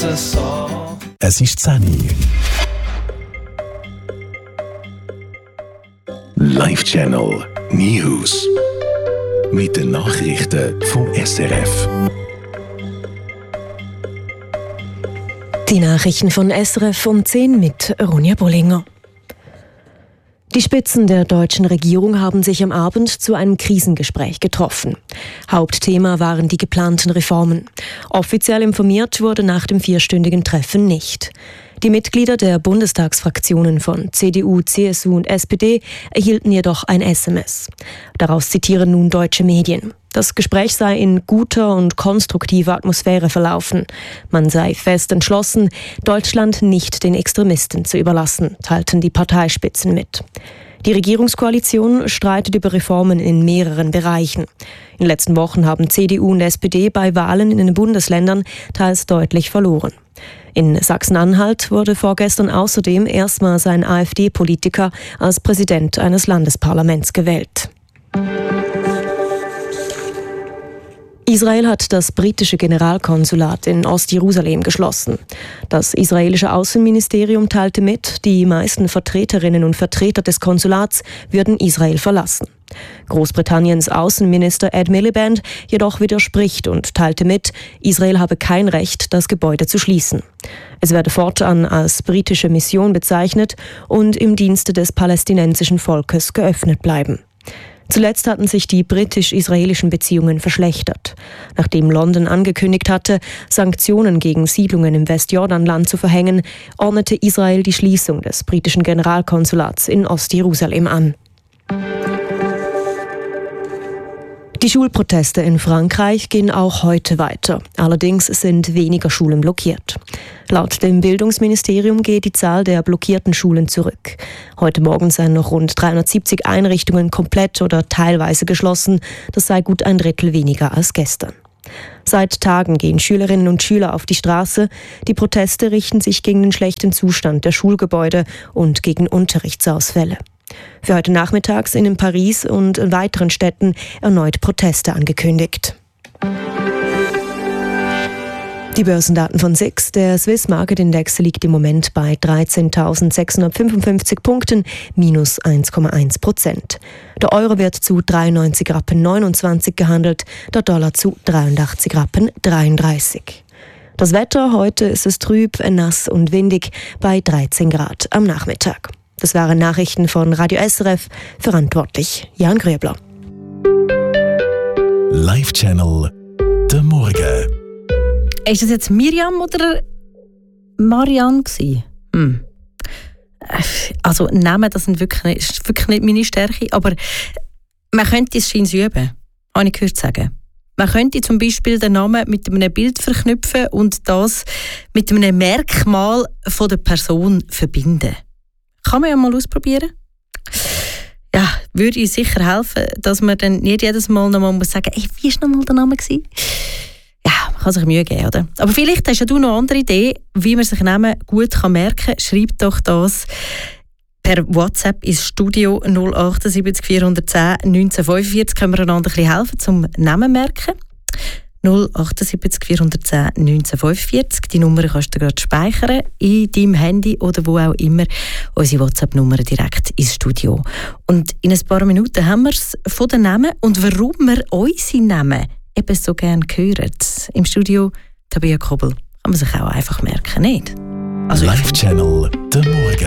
Es ist 10 Uhr. Live Channel News. Mit den Nachrichten vom SRF. Die Nachrichten von SRF um 10 mit Ronja Bollinger. Die Spitzen der deutschen Regierung haben sich am Abend zu einem Krisengespräch getroffen. Hauptthema waren die geplanten Reformen. Offiziell informiert wurde nach dem 4-stündigen Treffen nicht. Die Mitglieder der Bundestagsfraktionen von CDU, CSU und SPD erhielten jedoch ein SMS. Daraus zitieren nun deutsche Medien. Das Gespräch sei in guter und konstruktiver Atmosphäre verlaufen. Man sei fest entschlossen, Deutschland nicht den Extremisten zu überlassen, teilten die Parteispitzen mit. Die Regierungskoalition streitet über Reformen in mehreren Bereichen. In den letzten Wochen haben CDU und SPD bei Wahlen in den Bundesländern teils deutlich verloren. In Sachsen-Anhalt wurde vorgestern außerdem erstmals ein AfD-Politiker als Präsident eines Landesparlaments gewählt. Israel hat das britische Generalkonsulat in Ostjerusalem geschlossen. Das israelische Außenministerium teilte mit, die meisten Vertreterinnen und Vertreter des Konsulats würden Israel verlassen. Großbritanniens Außenminister Ed Miliband jedoch widerspricht und teilte mit, Israel habe kein Recht, das Gebäude zu schließen. Es werde fortan als britische Mission bezeichnet und im Dienste des palästinensischen Volkes geöffnet bleiben. Zuletzt hatten sich die britisch-israelischen Beziehungen verschlechtert. Nachdem London angekündigt hatte, Sanktionen gegen Siedlungen im Westjordanland zu verhängen, ordnete Israel die Schließung des britischen Generalkonsulats in Ostjerusalem an. Die Schulproteste in Frankreich gehen auch heute weiter. Allerdings sind weniger Schulen blockiert. Laut dem Bildungsministerium geht die Zahl der blockierten Schulen zurück. Heute Morgen seien noch rund 370 Einrichtungen komplett oder teilweise geschlossen. Das sei gut ein Drittel weniger als gestern. Seit Tagen gehen Schülerinnen und Schüler auf die Straße. Die Proteste richten sich gegen den schlechten Zustand der Schulgebäude und gegen Unterrichtsausfälle. Für heute Nachmittag sind in Paris und in weiteren Städten erneut Proteste angekündigt. Die Börsendaten von SIX. Der Swiss Market Index liegt im Moment bei 13.655 Punkten, minus 1,1%. Der Euro wird zu 93,29 Rappen gehandelt, der Dollar zu 83,33 Rappen. Das Wetter, heute ist es trüb, nass und windig bei 13 Grad am Nachmittag. Das waren Nachrichten von Radio SRF, verantwortlich Jan Gröbler. Live Channel, der Morgen. Ist das jetzt Miriam oder Marianne gewesen? Also Namen, das ist wirklich nicht meine Stärke, aber man könnte es scheinbar üben, habe ich gehört sagen. Man könnte zum Beispiel den Namen mit einem Bild verknüpfen und das mit einem Merkmal von der Person verbinden. Kann man ja mal ausprobieren. Ja, würde sicher helfen, dass man dann nicht jedes Mal nochmal sagen muss, wie war nochmal der Name gewesen? Ja, man kann sich Mühe geben, oder? Aber vielleicht hast ja du noch eine andere Idee, wie man sich Namen gut merken kann. Schreib doch das per WhatsApp ins Studio 078 410 1945. Können wir einander ein bisschen helfen zum Namen merken. 078 410 1945. Die Nummer kannst du gerade speichern in deinem Handy oder wo auch immer. Unsere WhatsApp-Nummer direkt ins Studio. Und in ein paar Minuten haben wir es von den Namen und warum wir unsere Namen eben so gerne hören. Im Studio Tabea Kobel. Kann man sich auch einfach merken, nicht? Also Live Channel, der Morgen.